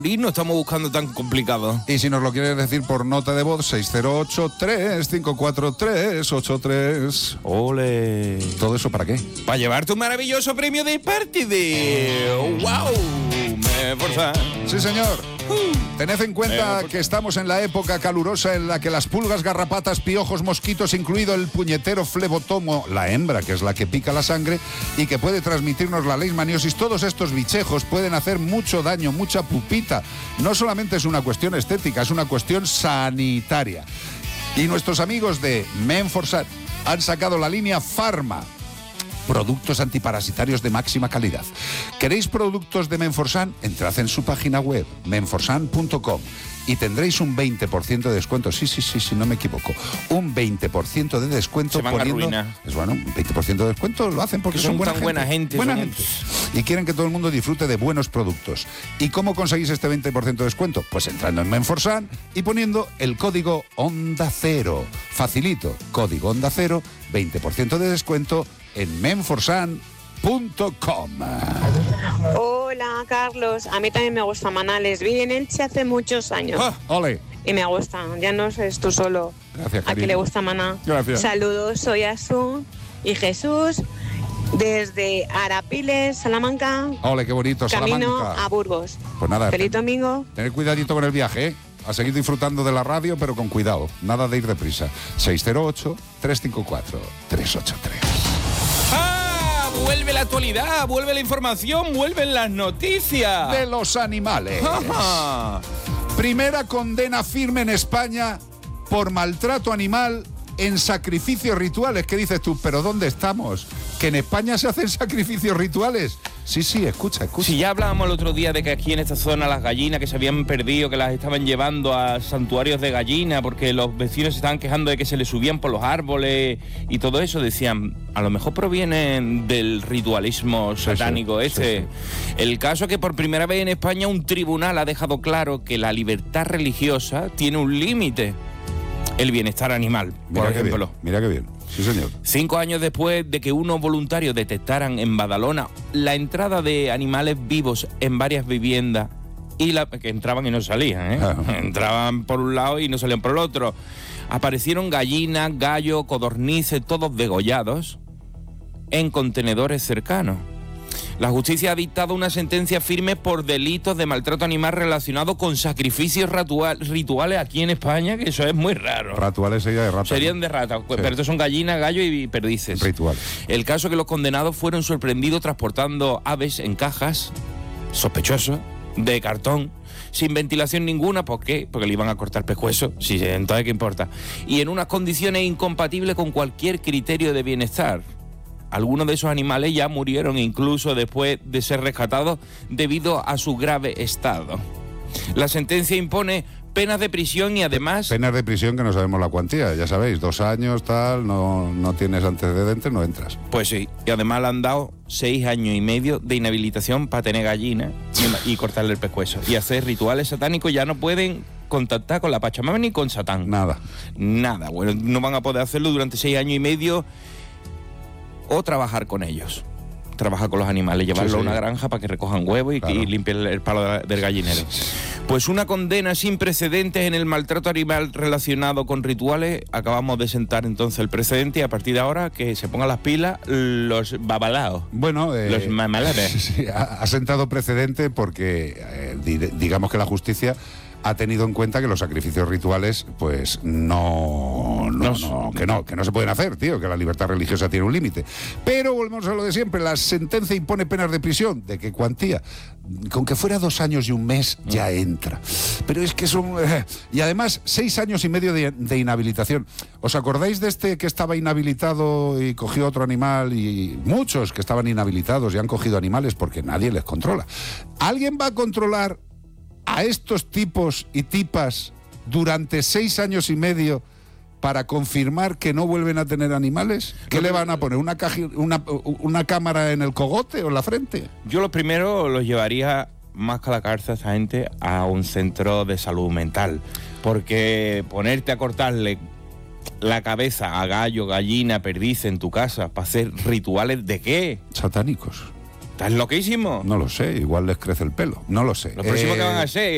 Y no estamos buscando tan complicado. Y si nos lo quieres decir por nota de voz, 608-3543-83. ¡Ole! ¿Todo eso para qué? Para llevarte un maravilloso premio de Party de... ¡Wow! Menforsan. Sí, señor. Tened en cuenta que estamos en la época calurosa en la que las pulgas, garrapatas, piojos, mosquitos, incluido el puñetero flebotomo, la hembra, que es la que pica la sangre y que puede transmitirnos la leishmaniosis, todos estos bichejos pueden hacer mucho daño, mucha pupita. No solamente es una cuestión estética, es una cuestión sanitaria. Y nuestros amigos de Menforsan han sacado la línea Pharma. Productos antiparasitarios de máxima calidad. ¿Queréis productos de Menforsan? Entrad en su página web, menforsan.com, y tendréis un 20% de descuento. Sí, no me equivoco. Un 20% de descuento. Se van a arruinar. Es bueno, un 20% de descuento lo hacen porque son buena tan gente. Buena gente. Y quieren que todo el mundo disfrute de buenos productos. ¿Y cómo conseguís este 20% de descuento? Pues entrando en Menforsan y poniendo el código Onda Cero. Facilito, código Onda Cero, 20% de descuento en menforsan.com. Hola, Carlos. A mí también me gusta Maná. Les vi en Elche hace muchos años. ¡Ole! Y me gusta. Ya no eres tú solo. Gracias, a cariño. que le gusta Maná. Gracias. Saludos, soy Asun y Jesús desde Arapiles, Salamanca. ¡Ole, qué bonito! Camino Salamanca. a Burgos. Pues nada. Feliz domingo. Tened cuidadito con el viaje, ¿eh? A seguir disfrutando de la radio, pero con cuidado. Nada de ir deprisa. 608-354-383. Vuelve la actualidad, vuelve la información, vuelven las noticias. De los animales. Primera condena firme en España por maltrato animal en sacrificios rituales. ¿Qué dices tú? ¿Pero dónde estamos? ¿Que en España se hacen sacrificios rituales? Sí, escucha. Si ya hablábamos el otro día de que aquí en esta zona las gallinas que se habían perdido, que las estaban llevando a santuarios de gallina porque los vecinos se estaban quejando de que se les subían por los árboles y todo eso, decían, a lo mejor provienen del ritualismo satánico ese. Sí. El caso es que por primera vez en España un tribunal ha dejado claro que la libertad religiosa tiene un límite. El bienestar animal, por ejemplo. Mira qué bien. Sí, señor. 5 años después de que unos voluntarios detectaran en Badalona la entrada de animales vivos en varias viviendas y que entraban y no salían, ¿eh? Entraban por un lado y no salían por el otro. Aparecieron gallinas, gallos, codornices, todos degollados en contenedores cercanos. La justicia ha dictado una sentencia firme por delitos de maltrato animal relacionado con sacrificios rituales aquí en España, que eso es muy raro. Rituales sería de rata. Serían de rata, sí. Pero estos son gallinas, gallos y perdices. Ritual. El caso es que los condenados fueron sorprendidos transportando aves en cajas, sospechosos, de cartón, sin ventilación ninguna. ¿Por qué? Porque le iban a cortar pescuezo. Sí, entonces ¿qué importa? Y en unas condiciones incompatibles con cualquier criterio de bienestar. Algunos de esos animales ya murieron incluso después de ser rescatados debido a su grave estado. La sentencia impone penas de prisión y además... Penas de prisión que no sabemos la cuantía, ya sabéis, 2 años, tal, no tienes antecedentes, no entras. Pues sí, y además le han dado 6 años y medio de inhabilitación para tener gallina y cortarle el pescuezo. Y hacer rituales satánicos. Ya no pueden contactar con la Pachamama ni con Satán. Nada. Bueno, no van a poder hacerlo durante 6 años y medio o trabajar con ellos. Trabajar con los animales, llevarlo a una granja para que recojan huevos y limpien el palo del gallinero. Pues una condena sin precedentes en el maltrato animal relacionado con rituales. Acabamos de sentar entonces el precedente y a partir de ahora que se pongan las pilas los babalaos. Bueno, los mamalares. Sí, ha sentado precedente porque digamos que la justicia ha tenido en cuenta que los sacrificios rituales, pues que no se pueden hacer, tío, que la libertad religiosa tiene un límite. Pero volvemos a lo de siempre, la sentencia impone penas de prisión. ¿De qué cuantía? Con que fuera 2 años y 1 mes ya entra. Pero es que son... y además 6 años y medio de inhabilitación. ¿Os acordáis de este que estaba inhabilitado y cogió otro animal? Y muchos que estaban inhabilitados y han cogido animales porque nadie les controla. ¿Alguien va a controlar a estos tipos y tipas durante 6 años y medio para confirmar que no vuelven a tener animales? ¿Qué le van a poner? ¿Una cámara en el cogote o en la frente? Yo lo primero los llevaría más que a la cárcel a esa gente a un centro de salud mental, porque ponerte a cortarle la cabeza a gallo, gallina, perdiz en tu casa para hacer rituales ¿de qué? Satánicos. ¿Estás loquísimo? No lo sé, igual les crece el pelo, no lo sé. Lo próximo que van a hacer